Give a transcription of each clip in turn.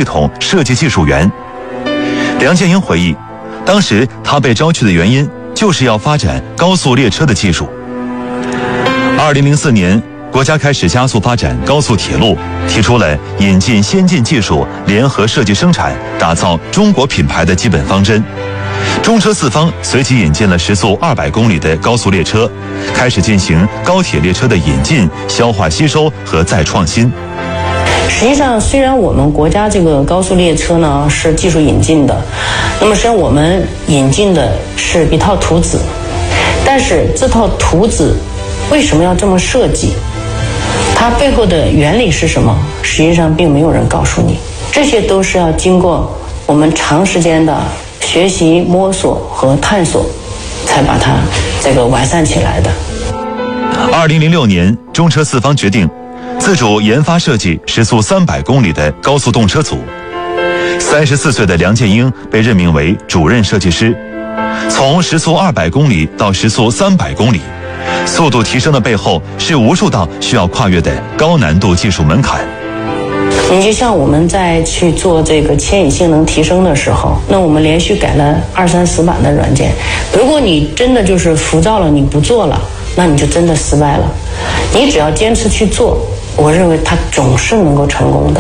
系统设计技术员。梁建英回忆，当时他被招去的原因就是要发展高速列车的技术。2004年，国家开始加速发展高速铁路，提出了引进先进技术、联合设计生产、打造中国品牌的基本方针。中车四方随即引进了时速200公里的高速列车，开始进行高铁列车的引进、消化吸收和再创新。 实际上，虽然我们国家这个高速列车呢是技术引进的，那么实际上我们引进的是一套图纸，但是这套图纸为什么要这么设计？它背后的原理是什么？实际上并没有人告诉你，这些都是要经过我们长时间的学习、摸索和探索，才把它这个完善起来的。 2006年，中车四方决定自主研发设计时速300公里的高速动车组。34岁的梁建英被任命为主任设计师。从时速200公里到时速300公里，速度提升的背后是无数道需要跨越的高难度技术门槛。 你就像我们在去做这个牵引性能提升的时候，那我们连续改了20-30版的软件。如果你真的就是浮躁了，你不做了，那你就真的失败了。你只要坚持去做，我认为它总是能够成功的。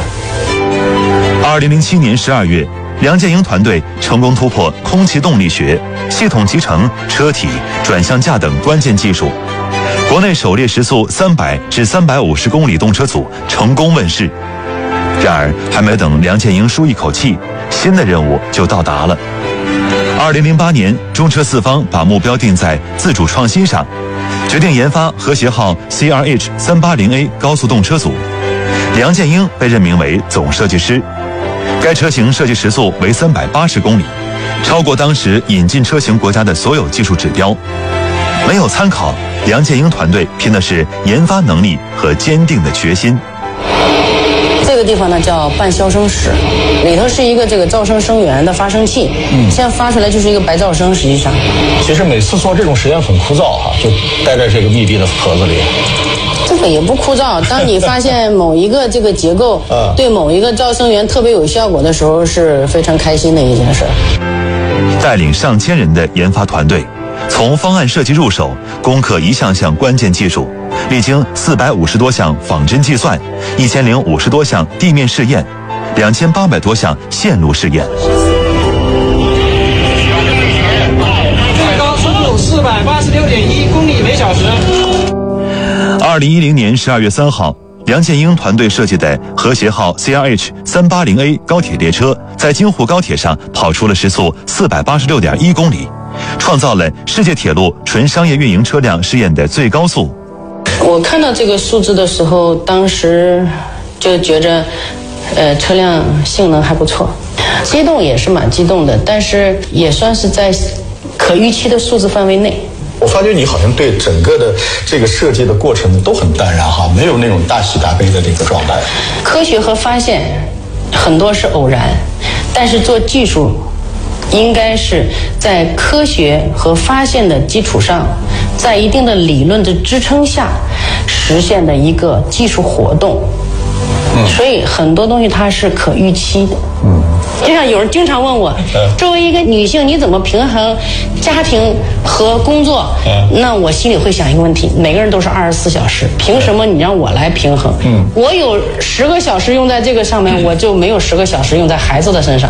2007年12月，梁建英团队成功突破空气动力学、系统集成、车体、转向架等关键技术，国内首列时速300至350公里动车组成功问世。然而，还没等梁建英舒一口气，新的任务就到达了。2008年，中车四方把目标定在自主创新上，决定研发和谐号 CRH380A 高速动车组。梁建英被任命为总设计师。该车型设计时速为380公里，超过当时引进车型国家的所有技术指标。没有参考，梁建英团队拼的是研发能力和坚定的决心。 这个地方呢叫半消声室，里头是一个这个噪声声源的发生器，现在发出来就是一个白噪声。实际上， 其实每次做这种实验很枯燥哈，就待在这个密闭的盒子里。 这个也不枯燥。当你发现某一个这个结构对某一个噪声源特别有效果的时候，是非常开心的一件事。 带领上千人的研发团队，从方案设计入手，攻克一项项关键技术，历经450多项仿真计算，1050多项地面试验，2800多项线路试验。 最高速度486.1公里每小时。 2010年12月3号，梁建英团队设计的和谐号 CRH380A 高铁列车在京沪高铁上跑出了时速486.1公里，创造了世界铁路纯商业运营车辆试验的最高速。 我看到这个数字的时候，当时就觉着车辆性能还不错，激动也是蛮激动的，但是也算是在可预期的数字范围内。 我发觉你好像对整个的这个设计的过程都很淡然哈，没有那种大喜大悲的这个状态。 科学和发现很多是偶然，但是做技术应该是在科学和发现的基础上，在一定的理论的支撑下实现的一个技术活动。所以很多东西它是可预期的。就像有人经常问我，作为一个女性，你怎么平衡家庭和工作？那我心里会想一个问题：每个人都是24小时，凭什么你让我来平衡？我有10个小时用在这个上面，我就没有10个小时用在孩子的身上。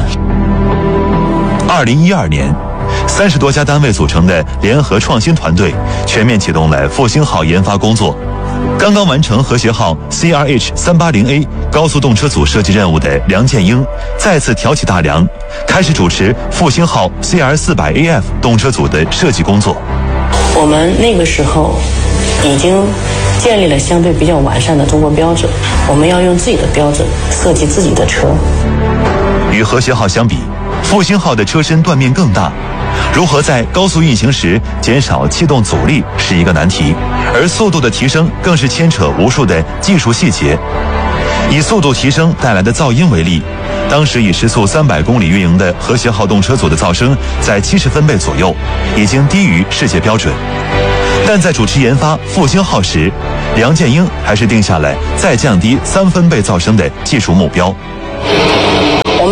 2012年，30多家单位组成的联合创新团队全面启动了复兴号研发工作。刚刚完成和谐号 CRH380A 高速动车组设计任务的梁建英再次挑起大梁，开始主持复兴号 CR400AF 动车组的设计工作。 我们那个时候已经建立了相对比较完善的中国标准，我们要用自己的标准设计自己的车。 与和谐号相比，复兴号的车身断面更大，如何在高速运行时减少气动阻力是一个难题，而速度的提升更是牵扯无数的技术细节。以速度提升带来的噪音为例，当时以时速300公里运营的和谐号动车组的噪声在70分贝左右，已经低于世界标准。但在主持研发复兴号时，梁建英还是定下了再降低3分贝噪声的技术目标。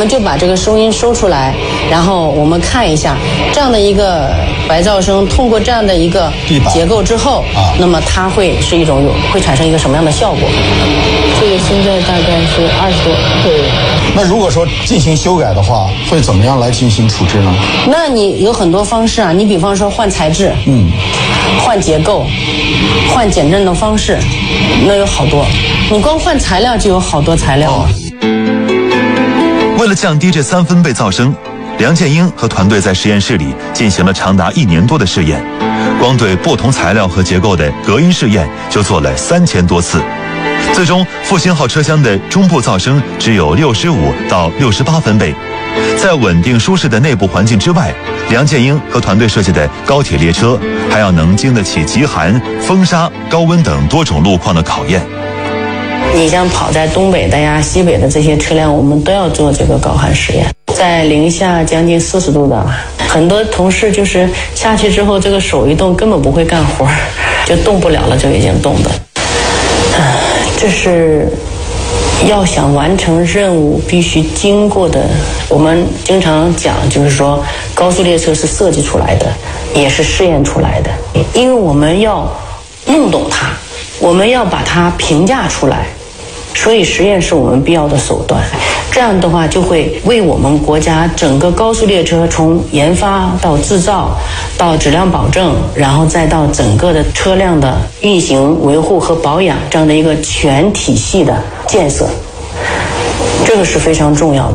们就把这个收音收出来，然后我们看一下这样的一个白噪声通过这样的一个结构之后，那么它会产生一个什么样的效果？这个现在大概是20多。对。 那如果说进行修改的话，会怎么样来进行处置呢？ 那你有很多方式啊，你比方说换材质，换结构，换减震的方式，那有好多。你光换材料就有好多材料。 为了降低这3分贝噪声，梁建英和团队在实验室里进行了长达1年多的试验，光对不同材料和结构的隔音试验就做了3000多次。最终，复兴号车厢的中部噪声只有65到68分贝。在稳定舒适的内部环境之外，梁建英和团队设计的高铁列车还要能经得起极寒、风沙、高温等多种路况的考验。 你像跑在东北的呀、西北的这些车辆，我们都要做这个高寒实验，在零下将近40度的，很多同事就是下去之后，这个手一动根本不会干活，就动不了了，就已经冻的。这是要想完成任务必须经过的。我们经常讲，就是说高速列车是设计出来的，也是试验出来的，因为我们要弄懂它，我们要把它评价出来，所以实验是我们必要的手段。这样的话就会为我们国家整个高速列车从研发到制造到质量保证，然后再到整个的车辆的运行维护和保养这样的一个全体系的建设，这个是非常重要的。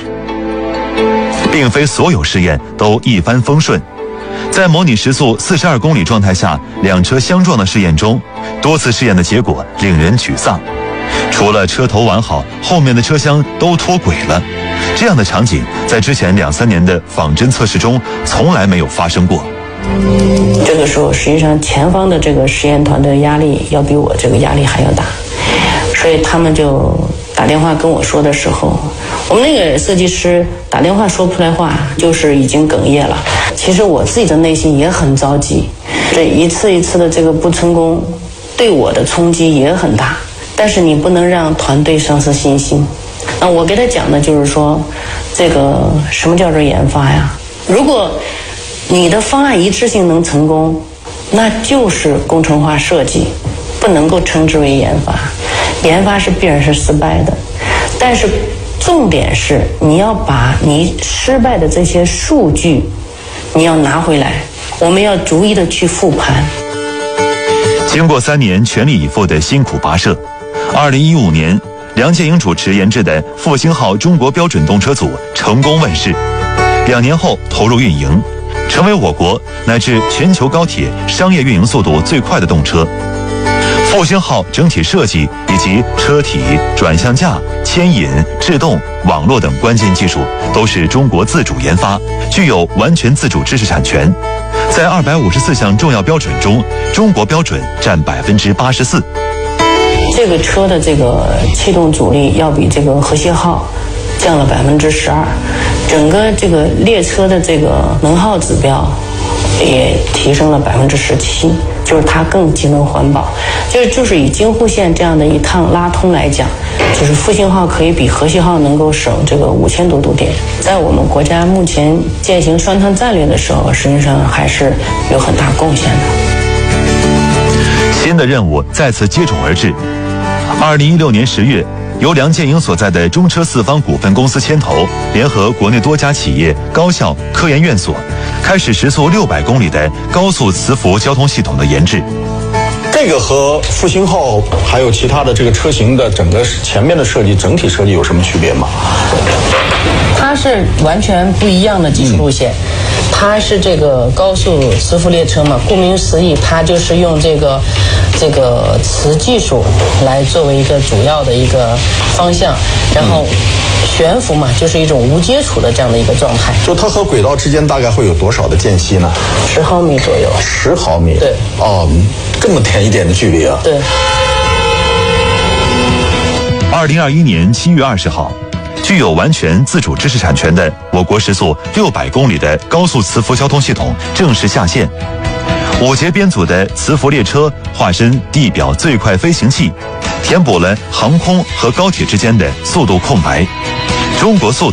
并非所有试验都一帆风顺，在模拟时速42公里状态下2车相撞的试验中，多次试验的结果令人沮丧。除了车头完好，后面的车厢都脱轨了。这样的场景在之前2-3年的仿真测试中从来没有发生过。 这个时候实际上前方的这个实验团队压力要比我这个压力还要大，所以他们就打电话跟我说的时候，我们那个设计师打电话说不出来话，就是已经哽咽了。其实我自己的内心也很着急，这一次一次的这个不成功对我的冲击也很大，但是你不能让团队丧失信心。那我给他讲的就是说，这个什么叫做研发呀？如果你的方案一致性能成功，那就是工程化设计，不能够称之为研发。研发是必然是失败的，但是重点是你要把你失败的这些数据你要拿回来，我们要逐一的去复盘。 经过3年全力以赴的辛苦跋涉，2015年梁建英主持研制的复兴号中国标准动车组成功问世，2年后投入运营，成为我国乃至全球高铁商业运营速度最快的动车。复兴号整体设计以及车体、转向架、牵引、制动、网络等关键技术都是中国自主研发，具有完全自主知识产权。在254项重要标准中，中国标准占84%。 这个车的这个气动阻力要比这个和谐号降了12%，整个这个列车的这个能耗指标也提升了17%，就是它更节能环保。就是以京沪线这样的一趟拉通来讲，就是复兴号可以比和谐号能够省这个5000多度电。在我们国家目前践行双碳战略的时候，实际上还是有很大贡献的。 新的任务再次接踵而至。2016年10月，由梁建英所在的中车四方股份公司牵头，联合国内多家企业、高校、科研院所，开始时速600公里的高速磁浮交通系统的研制。 这个和复兴号还有其他的这个车型的整个前面的设计、整体设计有什么区别吗？ 它是完全不一样的技术路线。它是这个高速磁浮列车嘛，顾名思义，它就是用这个磁技术来作为一个主要的一个方向，然后悬浮嘛，就是一种无接触的这样的一个状态。 就它和轨道之间大概会有多少的间隙呢 ？10毫米左右。 10毫米。 对。 哦，这么甜一点的距离啊。 对。 2021年7月20号。具有完全自主知识产权的我国时速600公里的高速磁浮交通系统正式下线。5节编组的磁浮列车化身地表最快飞行器，填补了航空和高铁之间的速度空白。中国速度